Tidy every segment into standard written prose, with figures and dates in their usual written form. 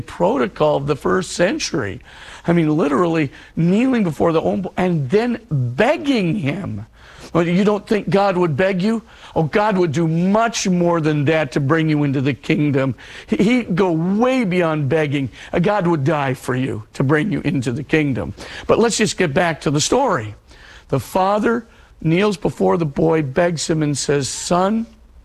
protocol of the first century. I mean, literally kneeling before the own and then begging him. Well, you don't think God would beg you? Oh, God would do much more than that to bring you into the kingdom. He'd go way beyond begging. God would die for you to bring you into the kingdom. But let's just get back to the story. The father kneels before the boy, begs him and says, "Son,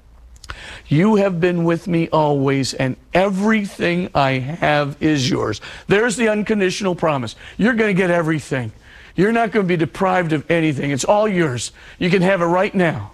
you have been with me always, and everything I have is yours." There's the unconditional promise. You're going to get everything. You're not going to be deprived of anything. It's all yours. You can have it right now.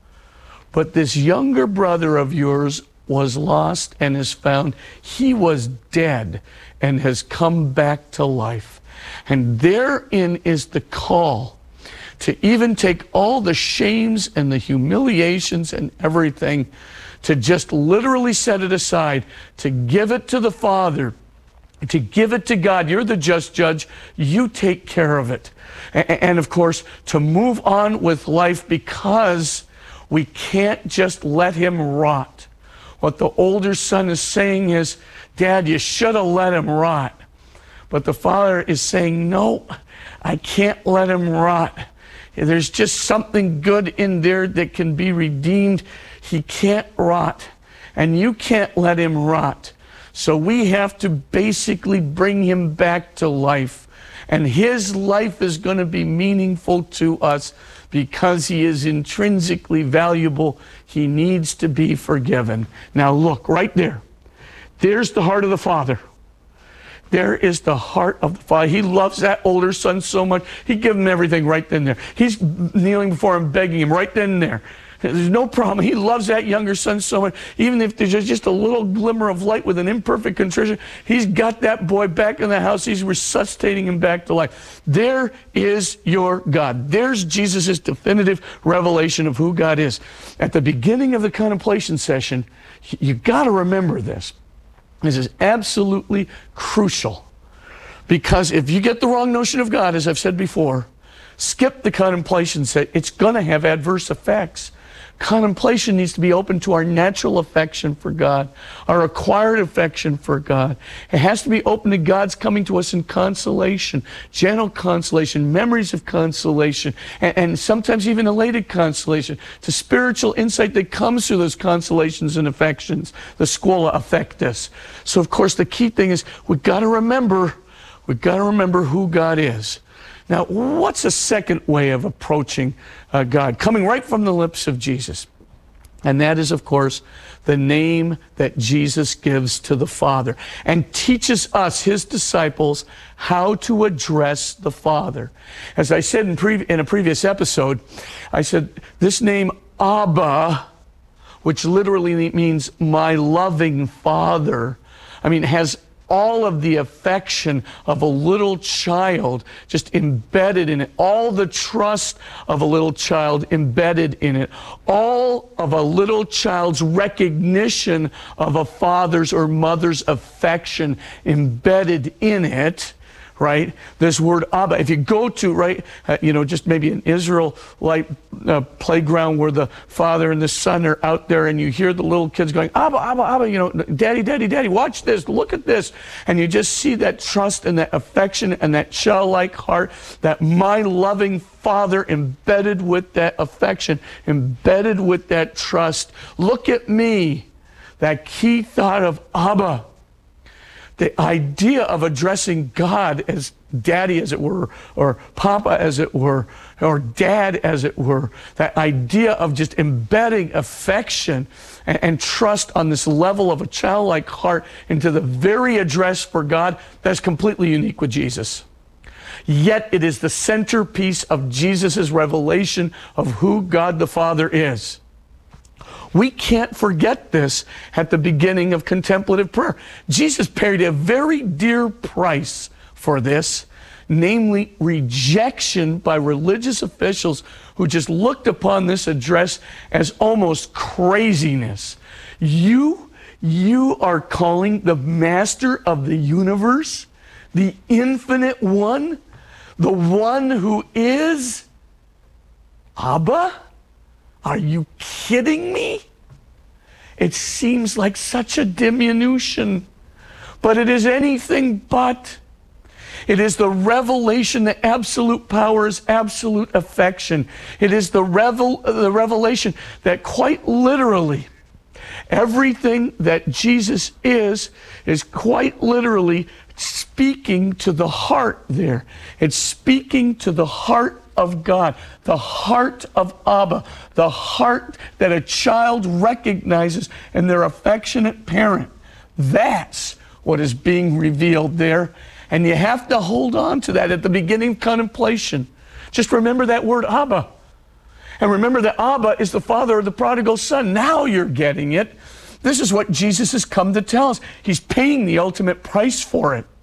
But this younger brother of yours was lost and is found. He was dead and has come back to life. And therein is the call to even take all the shames and the humiliations and everything, to just literally set it aside, to give it to the Father, to give it to God. You're the just judge. You take care of it. And of course, to move on with life, because we can't just let him rot. What the older son is saying is, "Dad, you should have let him rot." But the father is saying, "No, I can't let him rot. There's just something good in there that can be redeemed. He can't rot, and you can't let him rot." So we have to basically bring him back to life. And his life is going to be meaningful to us because he is intrinsically valuable. He needs to be forgiven. Now look, right there. There's the heart of the Father. There is the heart of the Father. He loves that older son so much. He'd give him everything right then and there. He's kneeling before him, begging him right then and there. There's no problem. He loves that younger son so much. Even if there's just a little glimmer of light with an imperfect contrition, he's got that boy back in the house. He's resuscitating him back to life. There is your God. There's Jesus' definitive revelation of who God is. At the beginning of the contemplation session, you got to remember this. This is absolutely crucial. Because if you get the wrong notion of God, as I've said before, skip the contemplation session. It's going to have adverse effects. Contemplation needs to be open to our natural affection for God, our acquired affection for God. It has to be open to God's coming to us in consolation, gentle consolation, memories of consolation, and sometimes even elated consolation, to spiritual insight that comes through those consolations and affections, the schola affectus. So, of course, the key thing is we've got to remember who God is. Now, what's a second way of approaching God? Coming right from the lips of Jesus. And that is, of course, the name that Jesus gives to the Father and teaches us, his disciples, how to address the Father. As I said in a previous episode, I said this name Abba, which literally means my loving Father, has all of the affection of a little child just embedded in it, all the trust of a little child embedded in it, all of a little child's recognition of a father's or mother's affection embedded in it, right? This word Abba, if you go to, just maybe an Israelite playground where the father and the son are out there and you hear the little kids going, Abba, Abba, Abba, Daddy, Daddy, Daddy, watch this, look at this. And you just see that trust and that affection and that childlike heart, that my loving Father embedded with that affection, embedded with that trust. Look at me, that key thought of Abba. The idea of addressing God as Daddy, as it were, or Papa, as it were, or Dad, as it were, that idea of just embedding affection and trust on this level of a childlike heart into the very address for God, that's completely unique with Jesus. Yet it is the centerpiece of Jesus' revelation of who God the Father is. We can't forget this at the beginning of contemplative prayer. Jesus paid a very dear price for this, namely rejection by religious officials who just looked upon this address as almost craziness. You are calling the master of the universe, the infinite one, the one who is Abba? Are you kidding me? It seems like such a diminution. but it is anything but. It is the revelation, the absolute power is absolute affection. It is the revelation that quite literally everything that Jesus is quite literally speaking to the heart there. It's speaking to the heart of God, the heart of Abba, the heart that a child recognizes in their affectionate parent. That's what is being revealed there. And you have to hold on to that at the beginning of contemplation. Just remember that word Abba. And remember that Abba is the father of the prodigal son. Now you're getting it. This is what Jesus has come to tell us. He's paying the ultimate price for it.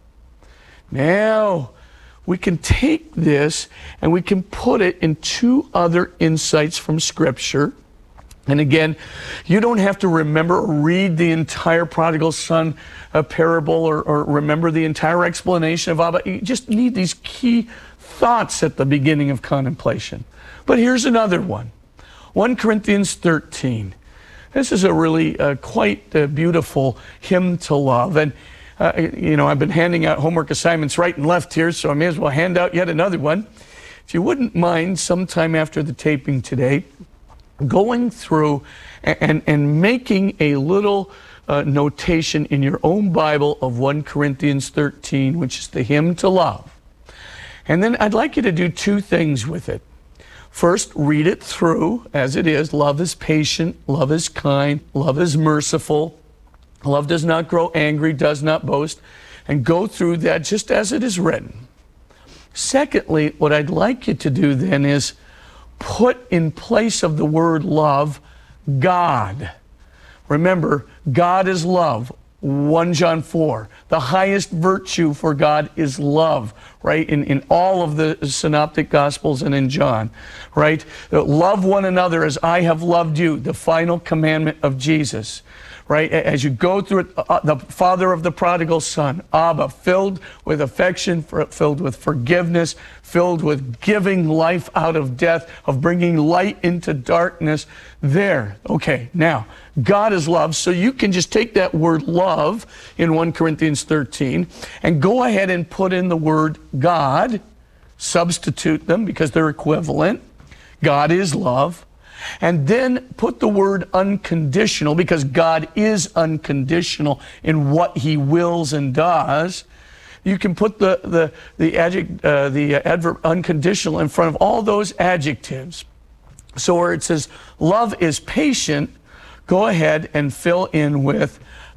Now, we can take this and we can put it in two other insights from Scripture. And again, you don't have to remember or read the entire prodigal son parable or remember the entire explanation of Abba. You just need these key thoughts at the beginning of contemplation. But here's another one. 1 Corinthians 13. This is a really quite beautiful hymn to love. And I've been handing out homework assignments right and left here, so I may as well hand out yet another one. If you wouldn't mind, sometime after the taping today, going through and making a little notation in your own Bible of 1 Corinthians 13, which is the hymn to love. And then I'd like you to do two things with it. First, read it through as it is. Love is patient, love is kind, love is merciful. Love does not grow angry, does not boast. And go through that just as it is written. Secondly, what I'd like you to do then is put in place of the word love, God. Remember, God is love. 1 John 4. The highest virtue for God is love, right? In all of the synoptic gospels and in John, right? Love one another as I have loved you, the final commandment of Jesus. Right? As you go through it, the father of the prodigal son, Abba, filled with affection, filled with forgiveness, filled with giving life out of death, of bringing light into darkness. There. Okay, now, God is love, so you can just take that word love in 1 Corinthians 13 and go ahead and put in the word God, substitute them because they're equivalent. God is love. And then put the word unconditional, because God is unconditional in what He wills and does. You can put the adverb unconditional in front of all those adjectives. So where it says love is patient, go ahead and fill in with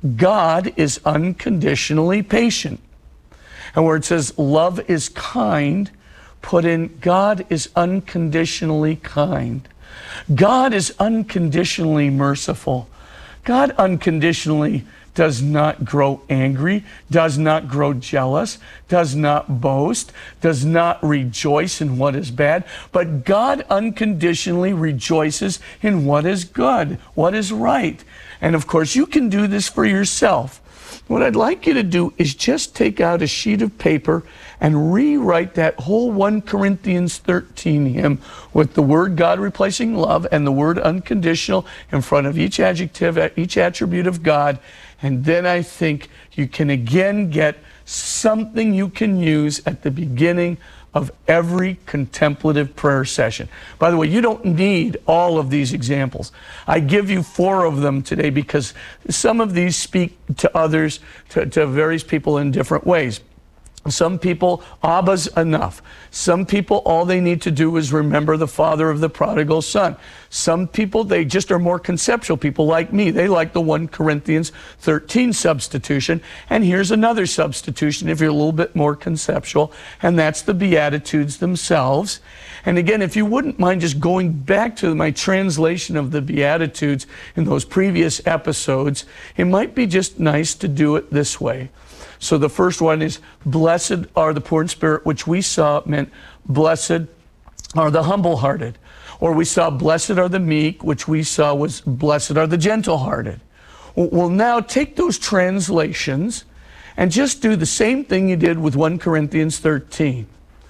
God is unconditionally patient. And where it says love is kind, put in God is unconditionally kind. God is unconditionally merciful. God unconditionally does not grow angry, does not grow jealous, does not boast, does not rejoice in what is bad, but God unconditionally rejoices in what is good, what is right. And of course, you can do this for yourself. What I'd like you to do is just take out a sheet of paper and rewrite that whole 1 Corinthians 13 hymn with the word God replacing love and the word unconditional in front of each adjective, each attribute of God. And then I think you can again get something you can use at the beginning of every contemplative prayer session. By the way, you don't need all of these examples. I give you 4 of them today because some of these speak to others, to various people in different ways. Some people, Abba's enough. Some people, all they need to do is remember the father of the prodigal son. Some people, they just are more conceptual. People like me, they like the 1 Corinthians 13 substitution. And here's another substitution if you're a little bit more conceptual, and that's the Beatitudes themselves. And again, if you wouldn't mind just going back to my translation of the Beatitudes in those previous episodes, it might be just nice to do it this way. So the first one is, blessed are the poor in spirit, which we saw meant blessed are the humble-hearted. Or we saw blessed are the meek, which we saw was blessed are the gentle-hearted. Well, now take those translations and just do the same thing you did with 1 Corinthians 13.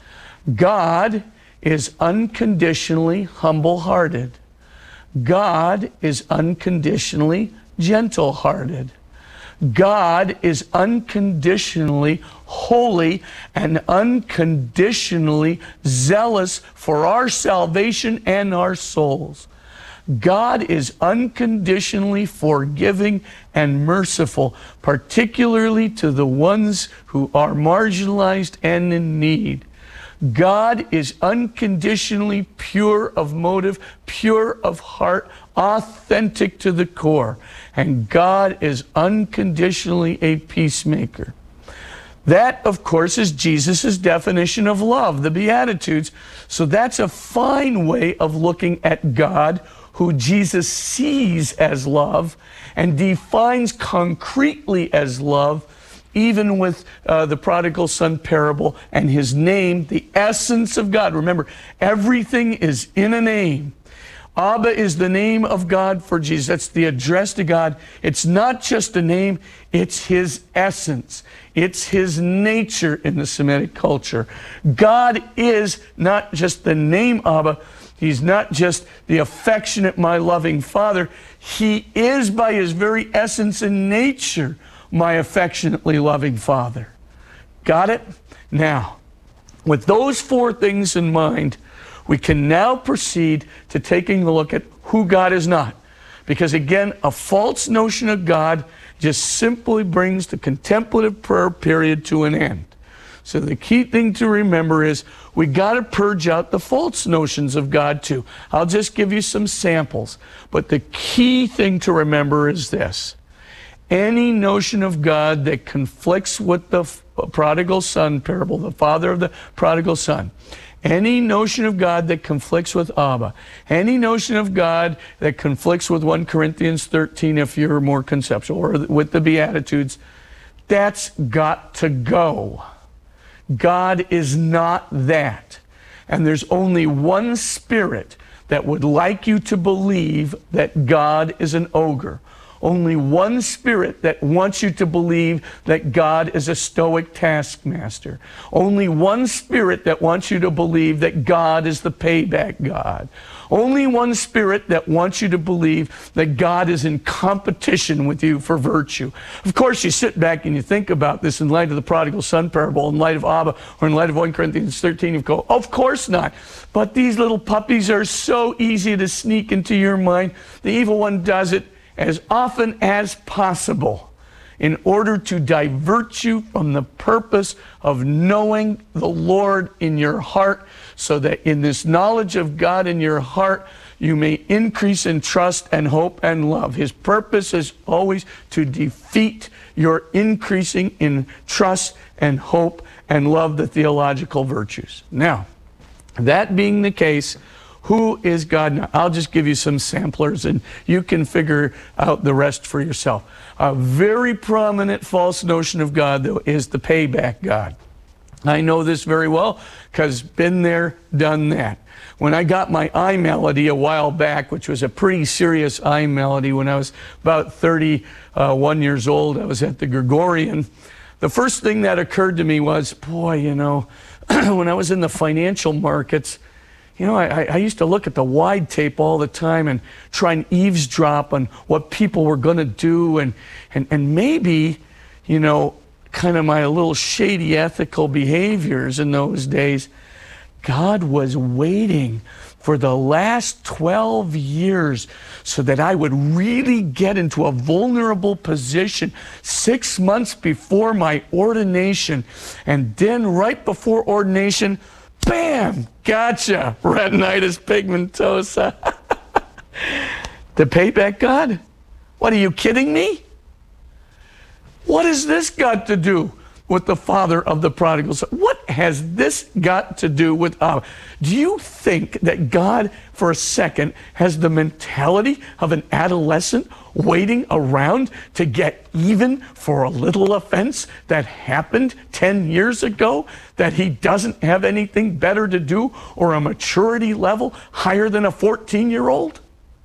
God is unconditionally humble-hearted. God is unconditionally gentle-hearted. God is unconditionally holy and unconditionally zealous for our salvation and our souls. God is unconditionally forgiving and merciful, particularly to the ones who are marginalized and in need. God is unconditionally pure of motive, pure of heart, authentic to the core. And God is unconditionally a peacemaker. That, of course, is Jesus' definition of love, the Beatitudes. So that's a fine way of looking at God, who Jesus sees as love and defines concretely as love, even with the prodigal son parable and his name, the essence of God. Remember, everything is in a name. Abba is the name of God for Jesus. That's the address to God. It's not just a name, it's his essence. It's his nature in the Semitic culture. God is not just the name Abba. He's not just the affectionate, my loving Father. He is, by his very essence and nature, my affectionately loving Father. Got it? Now, with those four things in mind, we can now proceed to taking a look at who God is not. Because again, a false notion of God just simply brings the contemplative prayer period to an end. So the key thing to remember is we got to purge out the false notions of God too. I'll just give you some samples. But the key thing to remember is this. Any notion of God that conflicts with the prodigal son parable, the father of the prodigal son, any notion of God that conflicts with Abba, any notion of God that conflicts with 1 Corinthians 13, if you're more conceptual, or with the Beatitudes, that's got to go. God is not that. And there's only one spirit that would like you to believe that God is an ogre. Only one spirit that wants you to believe that God is a stoic taskmaster. Only one spirit that wants you to believe that God is the payback God. Only one spirit that wants you to believe that God is in competition with you for virtue. Of course, you sit back and you think about this in light of the prodigal son parable, in light of Abba, or in light of 1 Corinthians 13, you go, of course not. But these little puppies are so easy to sneak into your mind. The evil one does it as often as possible in order to divert you from the purpose of knowing the Lord in your heart, so that in this knowledge of God in your heart, you may increase in trust and hope and love. His purpose is always to defeat your increasing in trust and hope and love, the theological virtues. Now, that being the case, who is God now? I'll just give you some samplers and you can figure out the rest for yourself. A very prominent false notion of God, though, is the payback God. I know this very well because been there, done that. When I got my iMelody a while back, which was a pretty serious iMelody when I was about 31 years old, I was at the Gregorian. The first thing that occurred to me was, boy, you know, when I was in the financial markets, you know, I used to look at the wide tape all the time and try and eavesdrop on what people were going to do and maybe, you know, kind of my little shady ethical behaviors in those days. God was waiting for the last 12 years so that I would really get into a vulnerable position 6 months before my ordination. And then right before ordination, bam! Gotcha! Retinitis pigmentosa. The payback God? What, are you kidding me? What has this got to do with the father of the prodigal son? What has this got to do with Abba? Do you think that God, for a second, has the mentality of an adolescent waiting around to get even for a little offense that happened 10 years ago, that he doesn't have anything better to do, or a maturity level higher than a 14-year-old?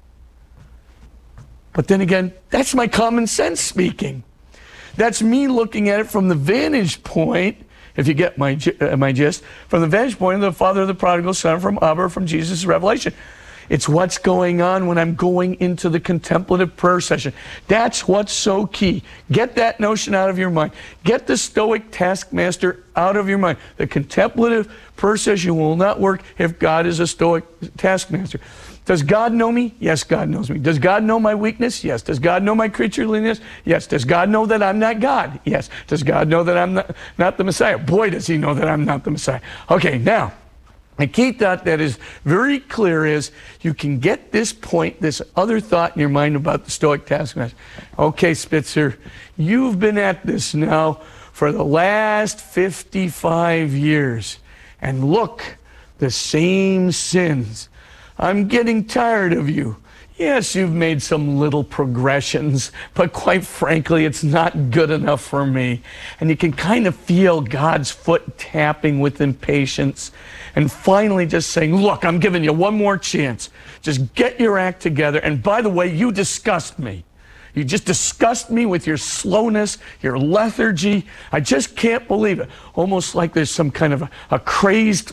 But then again, that's my common sense speaking. That's me looking at it from the vantage point, if you get my gist, from the vantage point of the father of the prodigal son, from Abba, from Jesus' revelation. It's what's going on when I'm going into the contemplative prayer session. That's what's so key. Get that notion out of your mind. Get the Stoic taskmaster out of your mind. The contemplative prayer session will not work if God is a Stoic taskmaster. Does God know me? Yes, God knows me. Does God know my weakness? Yes. Does God know my creatureliness? Yes. Does God know that I'm not God? Yes. Does God know that I'm not the Messiah? Boy, does he know that I'm not the Messiah. Okay, now, a key thought that is very clear is you can get this point, this other thought in your mind about the Stoic taskmaster. Okay, Spitzer, you've been at this now for the last 55 years. And look, the same sins. I'm getting tired of you. Yes, you've made some little progressions, but quite frankly, it's not good enough for me. And you can kind of feel God's foot tapping with impatience and finally just saying, look, I'm giving you one more chance. Just get your act together. And by the way, you disgust me. You just disgust me with your slowness, your lethargy. I just can't believe it. Almost like there's some kind of a crazed,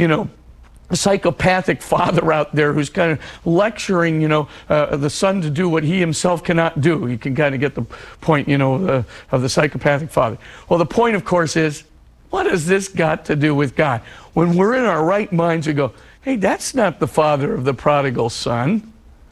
a psychopathic father out there who's kind of lecturing, the son to do what he himself cannot do. You can kind of get the point, of the psychopathic father. Well, the point, of course, is, what has this got to do with God? When we're in our right minds, we go, hey, that's not the father of the prodigal son.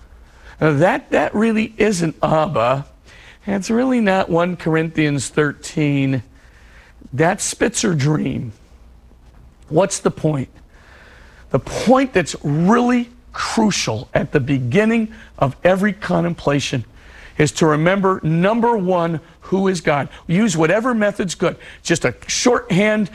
That really isn't Abba. And it's really not 1 Corinthians 13. That's Spitzer dream. What's the point? The point that's really crucial at the beginning of every contemplation is to remember, number one, who is God. Use whatever method's good. Just a shorthand,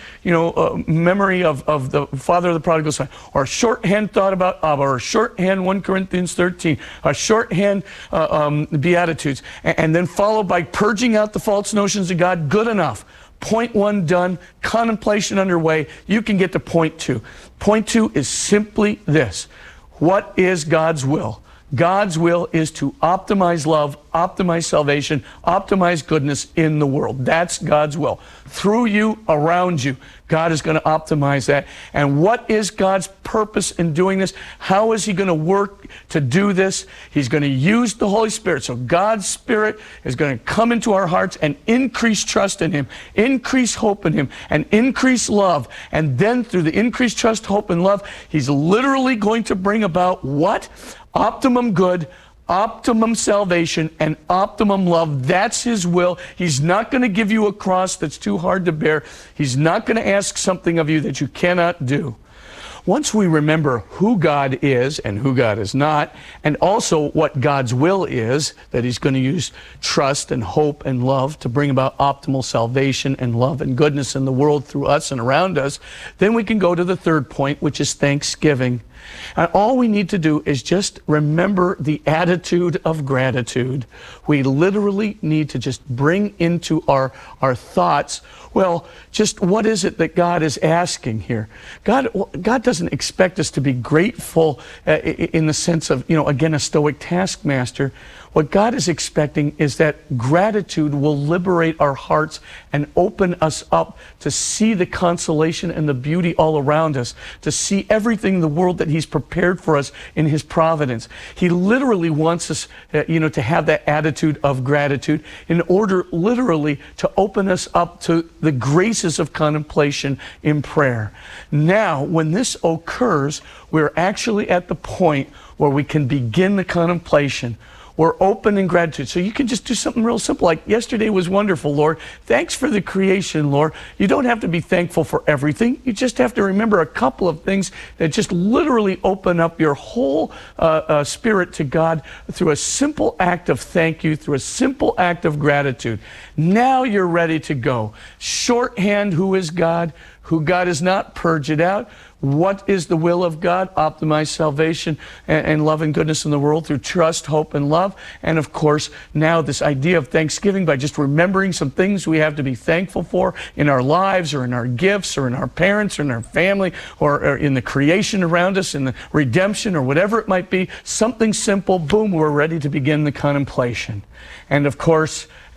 memory of the father of the prodigal son, or a shorthand thought about Abba, or a shorthand 1 Corinthians 13, a shorthand Beatitudes, and then followed by purging out the false notions of God. Good enough. Point one done, contemplation underway. You can get to point two. Point two is simply this. What is God's will? God's will is to optimize love, optimize salvation, optimize goodness in the world. That's God's will. Through you, around you, God is going to optimize that. And what is God's purpose in doing this? How is he going to work to do this? He's going to use the Holy Spirit. So God's Spirit is going to come into our hearts and increase trust in him, increase hope in him, and increase love. And then through the increased trust, hope, and love, he's literally going to bring about what? Optimum good, optimum salvation, and optimum love. That's his will. He's not going to give you a cross that's too hard to bear. He's not going to ask something of you that you cannot do. Once we remember who God is and who God is not, and also what God's will is, that he's going to use trust and hope and love to bring about optimal salvation and love and goodness in the world through us and around us, then we can go to the third point, which is thanksgiving. And all we need to do is just remember the attitude of gratitude. We literally need to just bring into our thoughts, well, just what is it that God is asking here? God doesn't expect us to be grateful in the sense of, again, a Stoic taskmaster. What God is expecting is that gratitude will liberate our hearts and open us up to see the consolation and the beauty all around us, to see everything in the world that he's prepared for us in his providence. He literally wants us, to have that attitude of gratitude in order literally to open us up to the graces of contemplation in prayer. Now, when this occurs, we're actually at the point where we can begin the contemplation. We're open in gratitude. So you can just do something real simple, like yesterday was wonderful, Lord. Thanks for the creation, Lord. You don't have to be thankful for everything. You just have to remember a couple of things that just literally open up your whole spirit to God through a simple act of thank you, through a simple act of gratitude. Now you're ready to go. Shorthand, who is God? Who God is not, purge it out. What is the will of God? Optimize salvation and love and goodness in the world through trust, hope, and love. And of course, now this idea of thanksgiving by just remembering some things we have to be thankful for in our lives or in our gifts or in our parents or in our family or in the creation around us, in the redemption or whatever it might be. Something simple, boom, we're ready to begin the contemplation. And of course,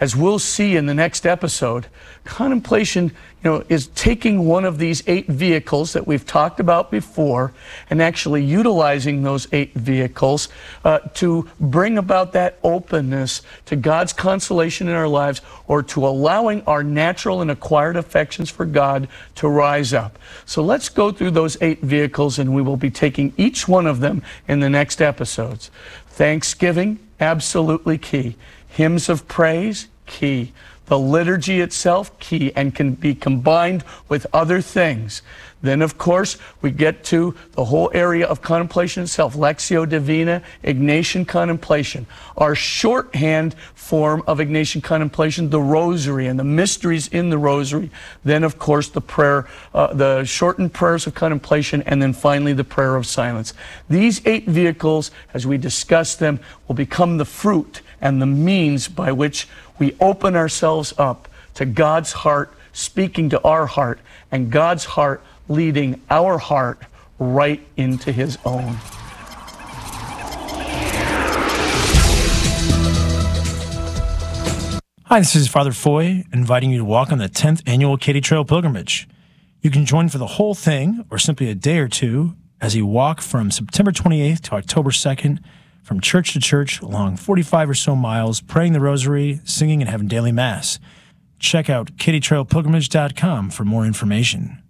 as we'll see in the next episode, contemplation, is taking one of these 8 vehicles that we've talked about before and actually utilizing those 8 vehicles to bring about that openness to God's consolation in our lives, or to allowing our natural and acquired affections for God to rise up. So let's go through those 8 vehicles, and we will be taking each one of them in the next episodes. Thanksgiving, absolutely key. Hymns of praise, key. The liturgy itself, key, and can be combined with other things. Then, of course, we get to the whole area of contemplation itself, Lectio Divina, Ignatian contemplation. Our shorthand form of Ignatian contemplation, the Rosary and the mysteries in the Rosary. Then, of course, the prayer, the shortened prayers of contemplation, and then finally the prayer of silence. These 8 vehicles, as we discuss them, will become the fruit and the means by which we open ourselves up to God's heart speaking to our heart, and God's heart leading our heart right into His own. Hi, this is Father Foy, inviting you to walk on the 10th annual Katy Trail Pilgrimage. You can join for the whole thing, or simply a day or two, as you walk from September 28th to October 2nd, from church to church along 45 or so miles, praying the rosary, singing, and having daily mass. Check out katytrailpilgrimage.com for more information.